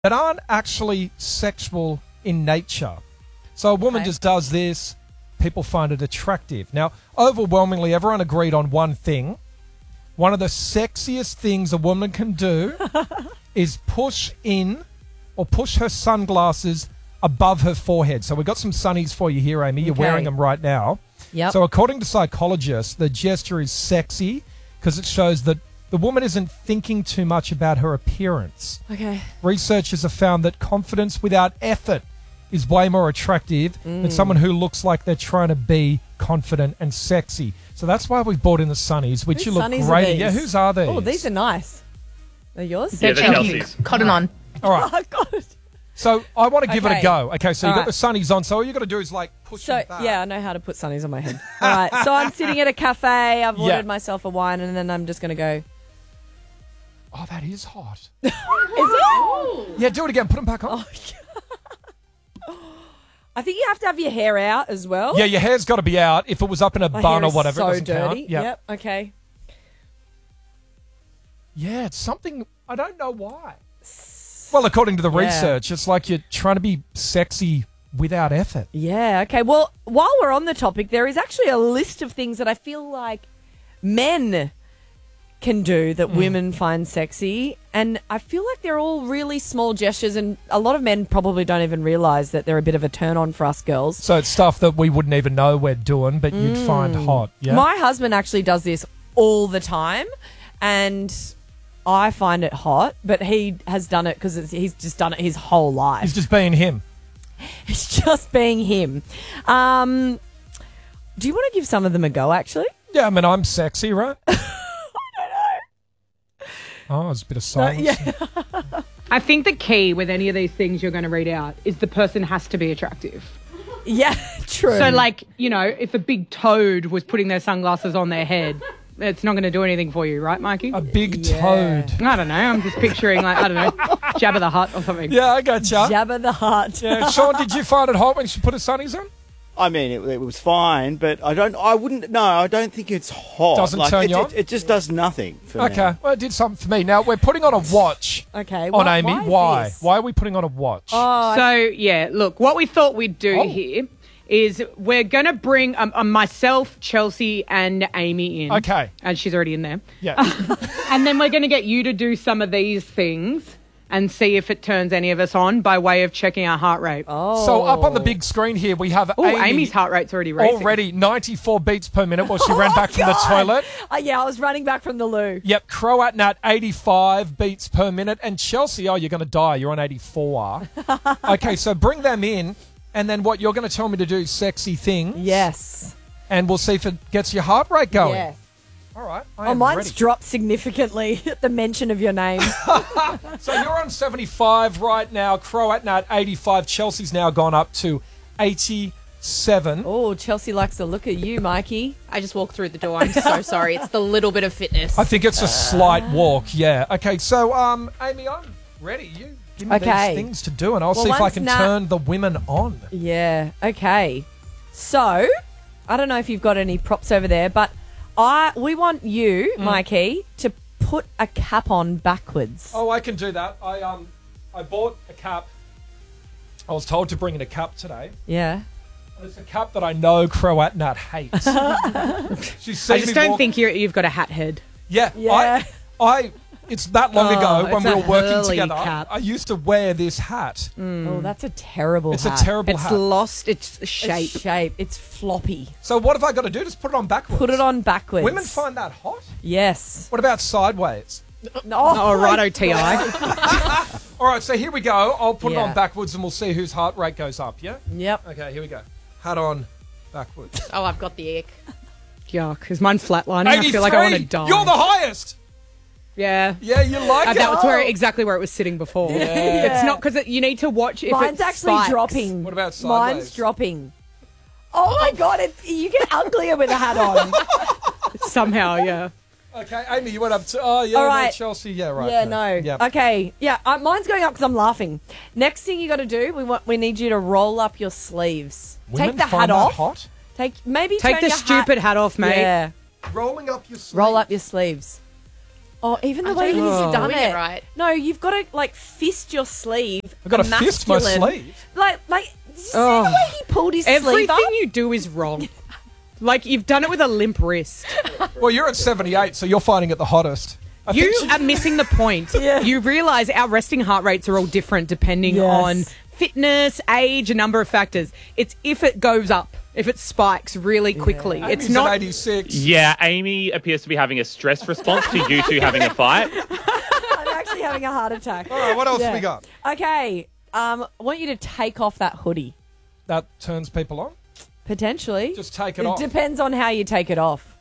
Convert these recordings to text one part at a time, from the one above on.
that aren't actually sexual in nature. So a woman just does this, people find it attractive. Now, overwhelmingly, everyone agreed on one thing. One of the sexiest things a woman can do is push her sunglasses above her forehead. So we've got some sunnies for you here, Amy. You're wearing them right now. Yep. So according to psychologists, the gesture is sexy because it shows that the woman isn't thinking too much about her appearance. Okay. Researchers have found that confidence without effort is way more attractive than someone who looks like they're trying to be confident and sexy. So that's why we bought in the sunnies, which you look sunnies great. are these? Yeah, whose are these? Oh, these are nice. They're yours? Yeah, they're Chelsea's. Cotton on. All right. Oh, God. So I want to give it a Okay. go. Okay, so you've All got the sunnies on. So all you got to do is like push So, them back. yeah, I know how to put sunnies on my head. All right. So I'm sitting at a cafe. I've Yeah. ordered myself a wine, and then I'm just going to go, Oh, that is hot. is it? Yeah, do it again. Put them back on. I think you have to have your hair out as well. Yeah, your hair's got to be out. If it was up in a My bun hair or is whatever, it so doesn't count. dirty. Yeah. Yep. Okay. Yeah, it's something, I don't know why. Well, according to the research, it's like you're trying to be sexy without effort. Yeah. Okay. Well, while we're on the topic, there is actually a list of things that I feel like men can do that women find sexy. And I feel like they're all really small gestures, and a lot of men probably don't even realise that they're a bit of a turn on for us girls. So it's stuff that we wouldn't even know we're doing, but you'd find hot. Yeah. My husband actually does this all the time, and I find it hot, but he has done it because he's just done it his whole life. He's just being him. It's just being him. Do you want to give some of them a go, actually? Yeah, I mean, I'm sexy, right? Oh, there's a bit of silence. I think the key with any of these things you're going to read out is the person has to be attractive. Yeah, true. So, like, you know, if a big toad was putting their sunglasses on their head, it's not going to do anything for you, right, Mikey? A big toad. I don't know. I'm just picturing, like, I don't know, Jabba the Hutt or something. Yeah, I got you. Jabba the Hutt. Yeah, Sean, did you find it hot when she put her sunnies on? I mean, it was fine, but I don't think it's hot. Doesn't turn you on? It just does nothing for me. Okay, well, it did something for me. Now, we're putting on a watch Okay. on why- Amy. Why? is Why? this? Why are we putting on a watch? Oh, So, yeah, look, what we thought we'd do here is we're going to bring myself, Chelsea, and Amy in. Okay. And she's already in there. Yeah. And then we're going to get you to do some of these things and see if it turns any of us on by way of checking our heart rate. Oh. So up on the big screen here, we have Oh, Amy. Amy's heart rate's already racing. Already 94 beats per minute while she ran back from the toilet. Yeah, I was running back from the loo. Yep, Croat Nat 85 beats per minute. And Chelsea, oh, you're going to die. You're on 84. Okay, so bring them in. And then what you're going to tell me to do sexy things. Yes. And we'll see if it gets your heart rate going. Yes. All right. Oh, mine's dropped significantly at the mention of your name. So you're on 75 right now. Croat Nat 85. Chelsea's now gone up to 87. Oh, Chelsea likes to look at you, Mikey. I just walked through the door. I'm so sorry. It's the little bit of fitness. I think it's a slight walk, yeah. Okay, so, Amy, I'm ready. You give me Okay. these things to do, and I'll Well, see if I once can Nat- turn the women on. Yeah. Okay. So, I don't know if you've got any props over there, but we want you, Mikey, to put a cap on backwards. Oh, I can do that. I bought a cap. I was told to bring in a cap today. Yeah. And it's a cap that I know Croat Nat hates. She's seen I just me don't walk- think you've got a hat head. Yeah. Yeah. It's that long ago when it's we a were working hurley together. cap. I used to wear this hat. Oh, that's a terrible It's hat. a terrible It's hat. lost its shape. It's shape. It's floppy. So what have I got to do? Just put it on backwards. Put it on backwards. Women find that hot? Yes. What about sideways? Oh, righto, T.I. All right, so here we go. I'll put it Yeah. on backwards and we'll see whose heart rate goes up, yeah? Yep. Okay, here we go. Hat on backwards. Oh, I've got the ick. Yuck. Is mine flatlining? I feel like I want to die. You're the highest! Yeah. Yeah, you like it? That was exactly where it was sitting before. Yeah. It's not because you need to watch if Mine's it actually spikes. dropping. What about sideways? Mine's dropping. Oh my God, you get uglier with a hat on. Somehow, yeah. Okay, Amy, you went up to... Oh, yeah, All no, right. Chelsea. Yeah, right. Yeah, no. Yep. Okay, yeah, mine's going up because I'm laughing. Next thing you got to do, we need you to roll up your sleeves. Women Take the find hat that off. hot? Take Take the stupid hat off, mate. Yeah, Rolling up your sleeves. roll up your sleeves. Oh, even the I way don't he's think he's done doing it right. No, you've got to like fist your sleeve. I've got to fist my sleeve. Like, did you see the way he pulled his sleeve Everything up? you do is wrong. Like, you've done it with a limp wrist. Well, you're at 78, so you're finding it the hottest. I You think are missing the point. Yeah. You realise our resting heart rates are all different depending Yes. on fitness, age, a number of factors. It's if it goes up, if it spikes really quickly. It's Amy's not. at 86. Yeah, Amy appears to be having a stress response to you two having a fight. I'm actually having a heart attack. All right, what else Yeah. we got? Okay, I want you to take off that hoodie. That turns people on? Potentially. Just take it It off. depends on how you take it off.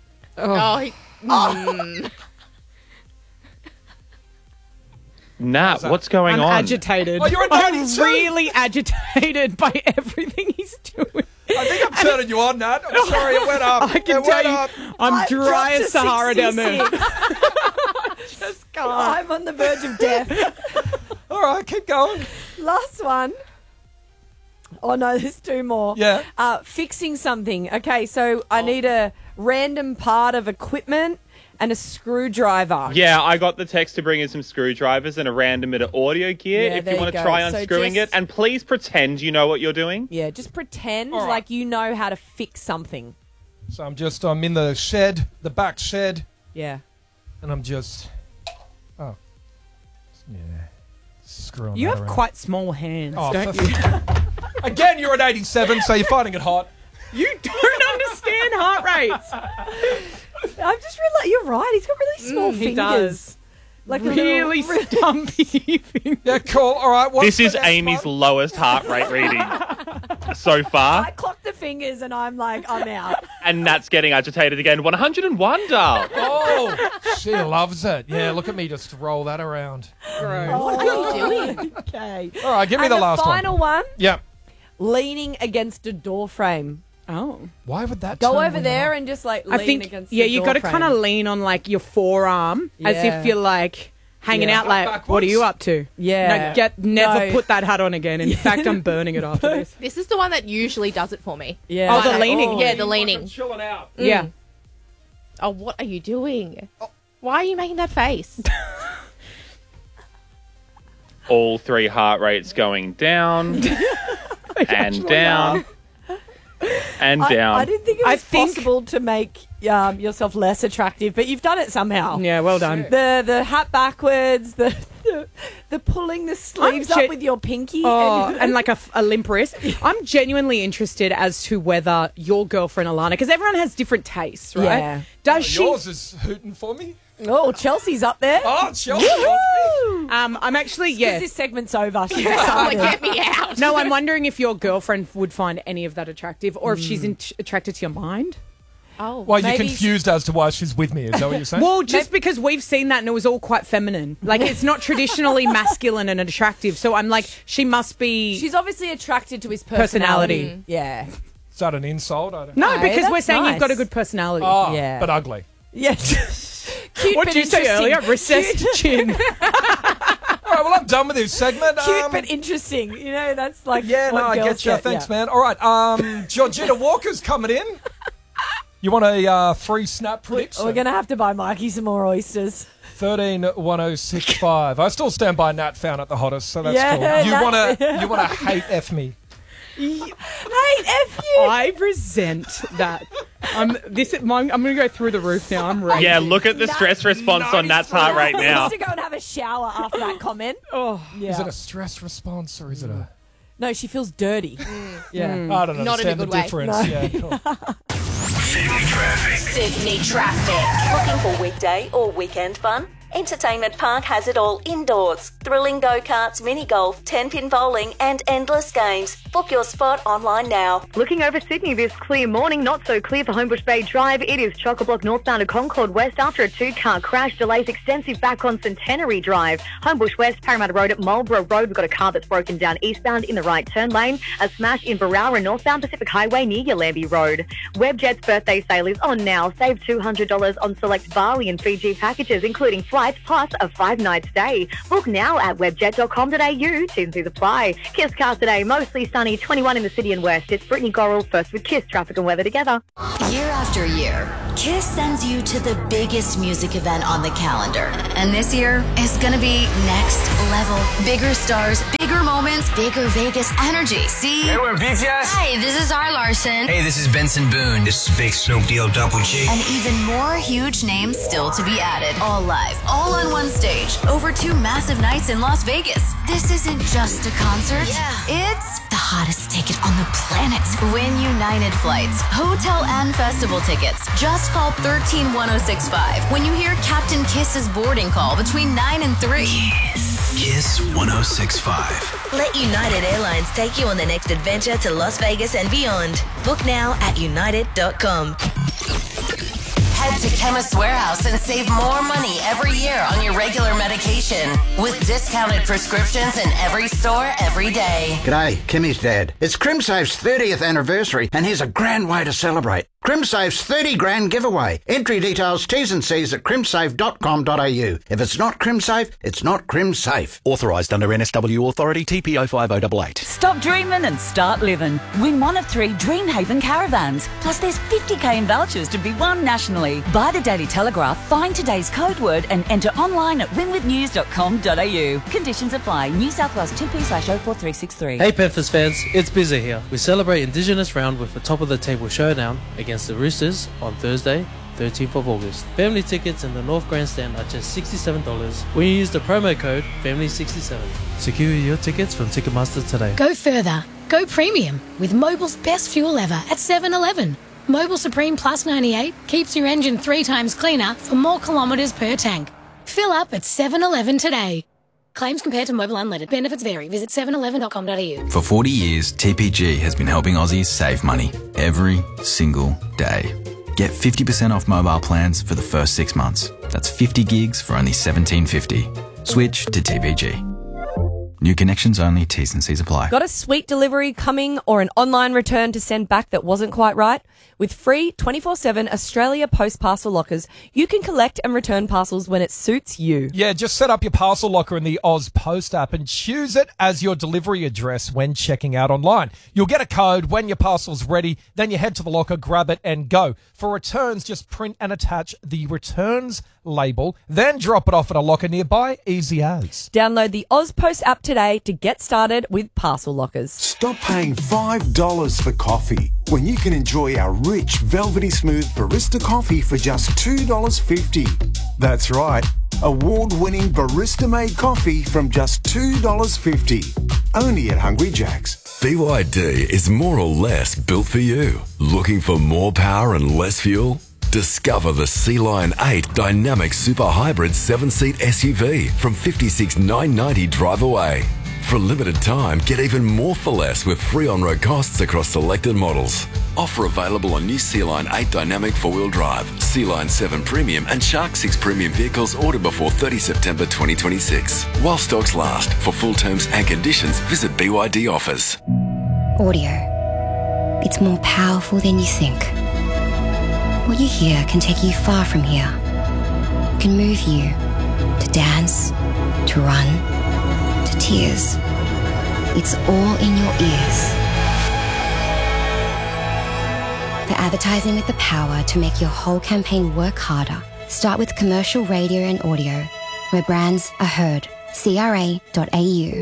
Nat, what's going I'm on? agitated. Oh, you're at I'm 92? really agitated by everything he's doing. I think I'm turning you on, Nat. I'm sorry, it went up. I can It tell went you, up. I'm I've dry dropped as to Sahara down there. 66. Just can't. I'm on the verge of death. All right, keep going. Last one. Oh no, there's two more. Yeah. Fixing something. Okay, so I need a random part of equipment and a screwdriver. Yeah, I got the text to bring in some screwdrivers and a random bit of audio gear Yeah, if there you you want to go. try So unscrewing just- it. And please pretend you know what you're doing. Yeah, just pretend All right. like you know how to fix something. So I'm in the shed, the back shed, Yeah. and I'm just, yeah, screwing You that have around. quite small hands, Oh, don't for- you? Again, you're at 87, so you're finding it hot. You don't understand heart rates. I've just realised, you're right, he's got really small he fingers. does. Like a Really little, stumpy fingers. Yeah, cool. All right. What's This the is next Amy's one? lowest heart rate reading so far. I clock the fingers and I'm like, I'm out. And Nat's getting agitated again. 101, doll. Oh, she loves it. Yeah, look at me just roll that around. What are you doing? Okay. All right, give me And the last final one, Yeah. leaning against a door frame. Oh. Why would that Go turn over women there on? and just like I lean think, against yeah, the you door got to frame. kind of lean on like your forearm as Yeah. if you're like hanging Yeah. out like, Backwards? what are you up to? Yeah. No, never No. put that hat on again. In fact, I'm burning it after this. This is the one that usually does it for me. Yeah. Oh, the leaning. Yeah, the leaning. Chilling out. Yeah. Oh, what are you doing? Why are you making that face? All three heart rates going down and down and down. I didn't think it I was think- possible to make yourself less attractive, but you've done it somehow. Yeah, well done. The hat backwards, the pulling the sleeves up gen- with your pinky. Oh, and like a limp wrist. I'm genuinely interested as to whether your girlfriend Alana, because everyone has different tastes, right? Yeah. Does she? Yours is hooting for me. Oh, Chelsea's up there. Oh, Chelsea. I'm actually, 'Cause yeah. this segment's over. She's Oh, excited. get me out. No, I'm wondering if your girlfriend would find any of that attractive, or if she's attracted to your mind. Oh, Well, you're Maybe confused as to why she's with me. Is that what you're saying? Well, just because we've seen that and it was all quite feminine. Like, it's not traditionally masculine and attractive. So I'm like, she must be. She's obviously attracted to his Personality. personality. Yeah. Is that an insult? I don't No, No, because we're that's saying you've nice. got a good personality. Oh, Yeah. but ugly. Yes. Cute, What but did you say interesting. earlier? Recessed chin. All right, well, I'm done with this segment. Cute but interesting. You know, that's like Yeah, what no, I girls get you. get, Thanks, yeah. man. All right, Georgina Walker's coming in. You want a free snap prediction? We're going to have to buy Mikey some more oysters. 131065. I still stand by Nat found it the hottest, so that's Yeah, cool. You wanna hate F me. Hey, F you. I resent that. I'm going to go through the roof now. I'm ready. Yeah, look at the stress response on Nat's heart rate He now. needs to go and have a shower after that comment. Oh, Yeah. Is it a stress response or is it a... No, she feels dirty. Yeah. I don't Not in a understand the good way. difference. Yeah, cool. Sydney traffic. Looking for weekday or weekend fun? Entertainment Park has it all indoors. Thrilling go-karts, mini-golf, 10-pin bowling and endless games. Book your spot online now. Looking over Sydney this clear morning, not so clear for Homebush Bay Drive. It is chock-a-block northbound to Concord West after a two-car crash. Delays extensive back on Centenary Drive. Homebush West, Parramatta Road at Marlborough Road. We've got a car that's broken down eastbound in the right turn lane. A smash in Barara northbound Pacific Highway near Yalambee Road. Webjet's birthday sale is on now. Save $200 on select Bali and Fiji packages, including flights flights plus a 5-night stay. Book now at webjet.com.au. T&Cs apply. Kiss Cast today, mostly sunny, 21 in the city and west. It's Brittany Gorrell, first with Kiss Traffic and Weather together. Year after year, Kiss sends you to the biggest music event on the calendar. And this year is going to be next level. Bigger stars, bigger moments, bigger Vegas energy. See? Hey, we're BTS. Hi, this is R. Larson. Hey, this is Benson Boone. This is Big Snoop Deal Double G. And even more huge names still to be added. All live, all on one stage, over 2 massive nights in Las Vegas. This isn't just a concert. Yeah. It's the hottest ticket on the planet. Win United flights, hotel and festival tickets. Just call 131065 when you hear Captain Kiss's boarding call between 9 and 3. Kiss 1065. Let United Airlines take you on the next adventure to Las Vegas and beyond. Book now at united.com. Head to Chemist Warehouse and save more money every year on your regular medication with discounted prescriptions in every store every day. G'day, Kimmy's dad. It's CrimSafe's 30th anniversary, and here's a grand way to celebrate. CrimSafe's 30 grand giveaway. Entry details, T's and C's at crimsafe.com.au. If it's not CrimSafe, it's not CrimSafe. Authorised under NSW Authority TPO 5088. Stop dreaming and start living. Win one of 3 Dreamhaven caravans. Plus there's 50k in vouchers to be won nationally. Buy the Daily Telegraph, find today's code word and enter online at winwithnews.com.au. Conditions apply. New South Wales 2P/04363. Hey Panthers fans, it's Bizza here. We celebrate Indigenous Round with a top of the table showdown against the Roosters on Thursday, 13th of August. Family tickets in the North Grandstand are just $67 when you use the promo code FAMILY67. Secure your tickets from Ticketmaster today. Go further. Go premium with Mobil's best fuel ever at 7-Eleven. Mobil Supreme Plus 98 keeps your engine 3 times cleaner for more kilometres per tank. Fill up at 7-Eleven today. Claims compared to Mobil Unleaded. Benefits vary. Visit 711.com.au. For 40 years, TPG has been helping Aussies save money every single day. Get 50% off mobile plans for the first 6 months. That's 50 gigs for only $17.50. Switch to TPG. New connections only, T's and C's apply. Got a sweet delivery coming or an online return to send back that wasn't quite right? With free 24/7 Australia Post parcel lockers, you can collect and return parcels when it suits you. Yeah, just set up your parcel locker in the Oz Post app and choose it as your delivery address when checking out online. You'll get a code when your parcel's ready, then you head to the locker, grab it and go. For returns, just print and attach the returns label, then drop it off at a locker nearby, easy as. Download the Oz Post app today to get started with parcel lockers. Stop paying $5 for coffee when you can enjoy our rich, velvety smooth barista coffee for just $2.50. That's right, award-winning barista-made coffee from just $2.50. Only at Hungry Jack's. BYD is more or less built for you. Looking for more power and less fuel? Discover the Sea-Lion 8 Dynamic Super Hybrid 7-seat SUV from $56,990 drive away. For a limited time, get even more for less with free on-road costs across selected models. Offer available on new Sea-Lion 8 Dynamic 4-wheel drive, Sea-Lion 7 Premium and Shark 6 Premium vehicles ordered before 30 September 2026. While stocks last. For full terms and conditions, visit BYD offers. Audio. It's more powerful than you think. What you hear can take you far from here. It can move you to dance, to run, to tears. It's all in your ears. For advertising with the power to make your whole campaign work harder, start with commercial radio and audio, where brands are heard. CRA.au.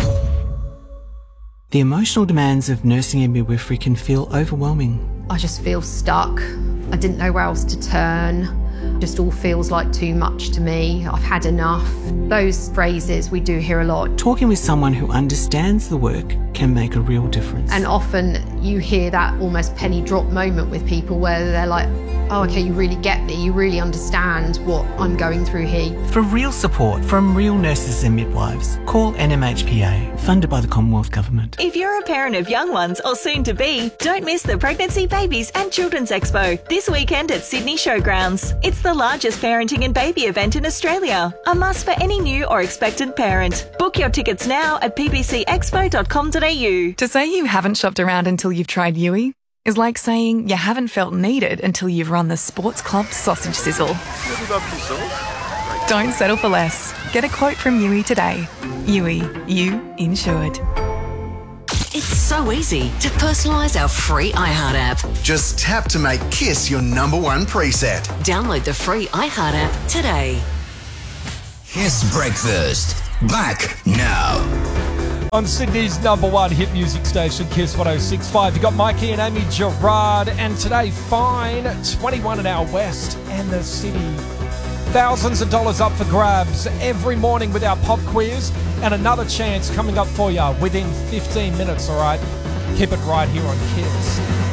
The emotional demands of nursing and midwifery can feel overwhelming. I just feel stuck. I didn't know where else to turn. Just all feels like too much to me. I've had enough. Those phrases we do hear a lot. Talking with someone who understands the work can make a real difference. And often you hear that almost penny drop moment with people where they're like, oh, okay, you really get me. You really understand what I'm going through here. For real support from real nurses and midwives, call NMHPA, funded by the Commonwealth Government. If you're a parent of young ones or soon to be, don't miss the Pregnancy, Babies and Children's Expo this weekend at Sydney Showgrounds. It's the largest parenting and baby event in Australia, a must for any new or expectant parent. Book your tickets now at pbcexpo.com.au. To say you haven't shopped around until you've tried Yui is like saying you haven't felt needed until you've run the Sports Club sausage sizzle. Don't settle for less. Get a quote from Yui today. Yui, you insured. It's so easy to personalise our free iHeart app. Just tap to make Kiss your #1 preset. Download the free iHeart app today. Kiss Breakfast. Back now. On Sydney's #1 hit music station, Kiss 106.5. You got Mikey and Amy Gerard, and today fine 21 an hour west and the city. Thousands of dollars up for grabs every morning with our pop quiz, and another chance coming up for you within 15 minutes, all right? Keep it right here on Kiss.